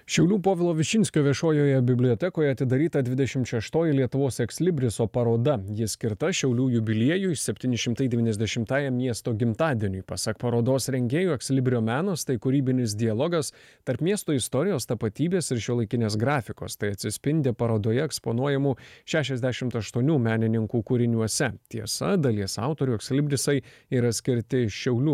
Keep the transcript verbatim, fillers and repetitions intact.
Šiaulių Povilo Višinskio viešojoje bibliotekoje atidaryta dvidešimt šeštoji Lietuvos ekslibriso paroda. Ji skirta Šiaulių jubiliejui septyni šimtai devyniasdešimtajam miesto gimtadieniui. Pasak parodos rengėjų, ekslibrio menas tai kūrybinis dialogas tarp miesto istorijos, tapatybės ir šiuolaikinės grafikos. Tai atsispindi parodoje eksponuojamų šešiasdešimt aštuonių menininkų kūriniuose. Tiesa, dalies autorių ekslibrisai yra skirti Šiaulių